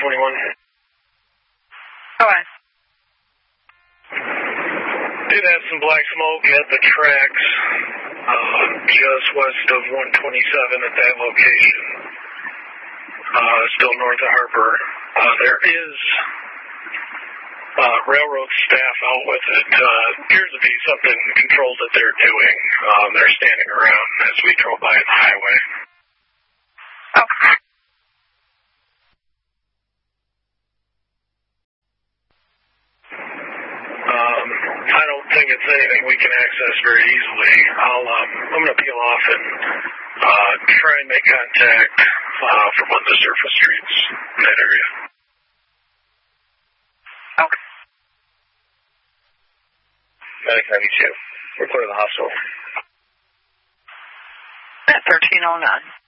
21. Go ahead. Did have some black smoke at the tracks just west of 127 at that location. Still north of Harper. There is railroad staff out with it. Appears to be something controlled that they're doing. They're standing around as we drove by the highway. Okay. I don't think it's anything we can access very easily. I'm going to peel off and try and make contact from one of the surface streets in that area. Okay. Medic 92. We're clear of the hospital. At 1309.